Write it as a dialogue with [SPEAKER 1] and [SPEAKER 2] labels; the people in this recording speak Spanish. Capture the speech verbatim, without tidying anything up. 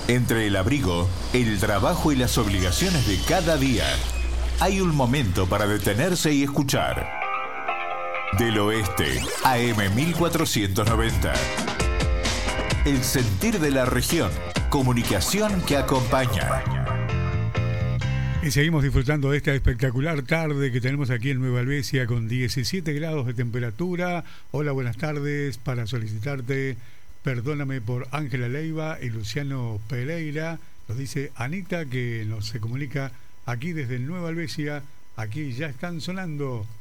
[SPEAKER 1] Entre el abrigo, el trabajo y las obligaciones de cada día, hay un momento para detenerse y escuchar. Del Oeste, A M mil cuatrocientos noventa. El sentir de la región. Comunicación que acompaña.
[SPEAKER 2] Y seguimos disfrutando de esta espectacular tarde que tenemos aquí en Nueva Albesia con diecisiete grados de temperatura. Hola, buenas tardes. Para solicitarte perdóname por Ángela Leiva y Luciano Pereira. Nos dice Anita que nos se comunica aquí desde Nueva Albesia. Aquí ya están sonando